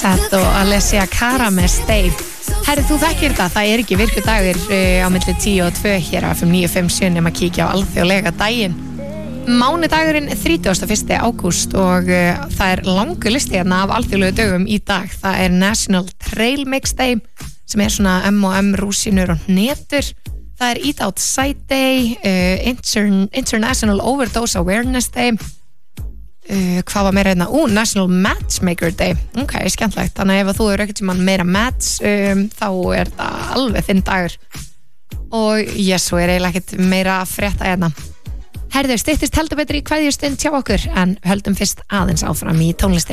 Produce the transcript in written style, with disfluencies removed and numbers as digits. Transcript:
Set og Alessia Cara með Stay. Herri, þú þekkir þetta, það ekki virku dagur á milli 10 og 2 hér af 957 nema að kíkja á alþjóðlega daginn. Mánudagurinn 31. ágúst og það langur listi hérna af alþjóðlegu dögum í dag. Það National Trail Mix Day sem svona M&M rúsínur og hnetur. Það Eat Outside Day, International Overdose Awareness Day. Hvað var meira hérna? National Matchmaker Day. Ok, skemmtilegt. Þannig ef þú ekkert sem meira match þá það alveg þinn dagur. Og svo eiginlega ekkert meira að frétta hérna. Herðu, styttist heldur betur í kveðjustund hjá okkur en höldum fyrst aðeins áfram í tónlistinni.